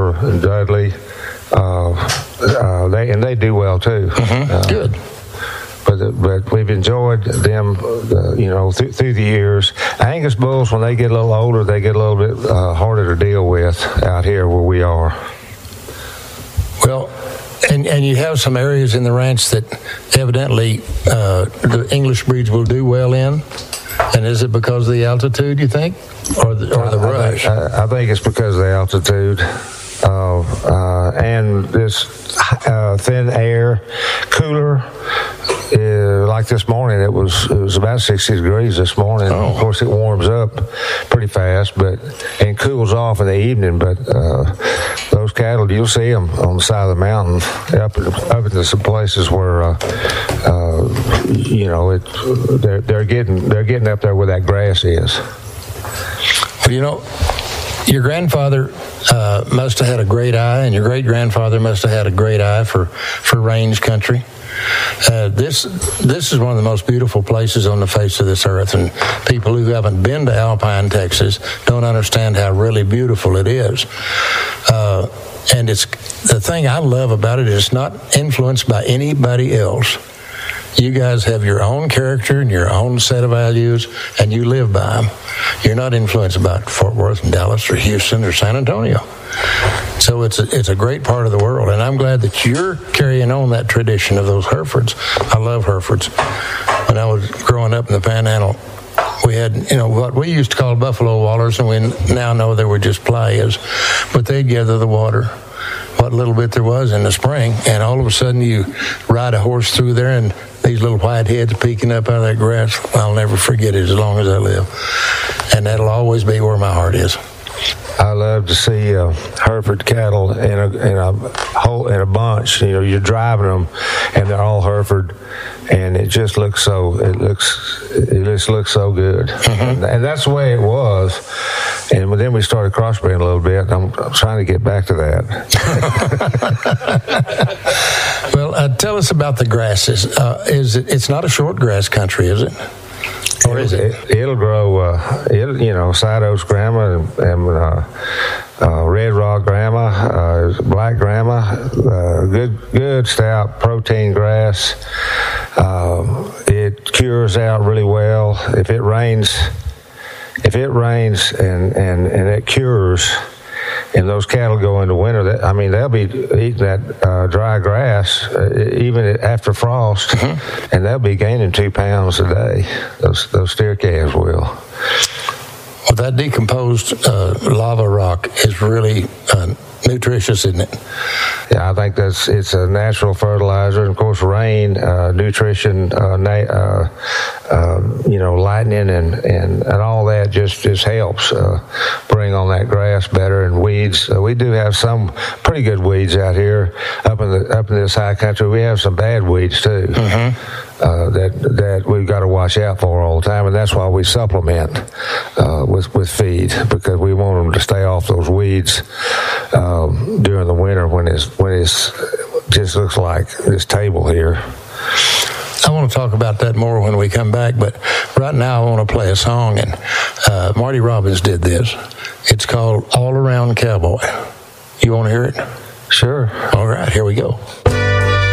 Oliver and Dudley. They do well too. Good. But we've enjoyed them, through the years. Angus bulls, when they get a little older, they get a little bit harder to deal with out here where we are. Well, and you have some areas in the ranch that evidently the English breeds will do well in. And is it because of the altitude, you think, or the brush? I think it's because of the altitude. And this thin air, cooler. Like this morning, it was about 60 degrees this morning. Oh. Of course, it warms up pretty fast, and cools off in the evening. But those cattle, you'll see them on the side of the mountain, up into some places where they're getting up there where that grass is. Well, your grandfather must have had a great eye, and your great-grandfather must have had a great eye for range country. This is one of the most beautiful places on the face of this earth, and people who haven't been to Alpine, Texas, don't understand how really beautiful it is. And it's the thing I love about it is it's not influenced by anybody else. You guys have your own character and your own set of values, and you live by them. You're not influenced by Fort Worth and Dallas or Houston or San Antonio. So it's a great part of the world, and I'm glad that you're carrying on that tradition of those Herefords. I love Herefords. When I was growing up in the Panhandle, we had, what we used to call buffalo wallers, and we now know they were just playas, but they'd gather the water, what little bit there was in the spring, and all of a sudden you ride a horse through there, and these little white heads peeking up out of that grass. I'll never forget it as long as I live, and that'll always be where my heart is. I love to see Hereford cattle in a bunch. You're driving them, and they're all Hereford, and it just looks so good, and that's the way it was. And then we started crossbreeding a little bit. I'm trying to get back to that. Well, tell us about the grasses. It's not a short grass country, is it? Or is it? It'll grow, side oats grama and red rock grama, black grama, good stout protein grass. It cures out really well. If it rains and it cures, and those cattle go into winter, they'll be eating that dry grass even after frost, and they'll be gaining 2 pounds a day. Those steer calves will. Well, that decomposed lava rock is really nutritious, isn't it? Yeah, I think it's a natural fertilizer. And of course, rain, nutrition, lightning, and all that just helps bring on that grass better. And weeds, we do have some pretty good weeds out here up in this high country. We have some bad weeds too. That we've got to watch out for all the time, and that's why we supplement with feed, because we want them to stay off those weeds during the winter when it's just looks like this table here. I want to talk about that more when we come back, but right now I want to play a song, and Marty Robbins did this. It's called All Around Cowboy. You want to hear it? Sure. All right, here we go.